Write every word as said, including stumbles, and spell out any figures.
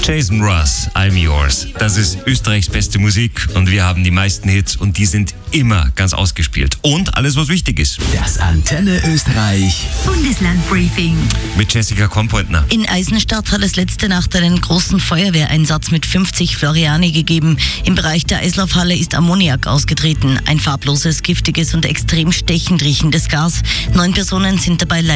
Jason Ross, I'm Yours. Das ist Österreichs beste Musik und wir haben die meisten Hits und die sind immer ganz ausgespielt. Und alles, was wichtig ist. Das Antenne Österreich Bundeslandbriefing mit Jessica Kompointner. In Eisenstadt hat es letzte Nacht einen großen Feuerwehreinsatz mit fünfzig Floriani gegeben. Im Bereich der Eislaufhalle ist Ammoniak ausgetreten. Ein farbloses, giftiges und extrem stechend riechendes Gas. Neun Personen sind dabei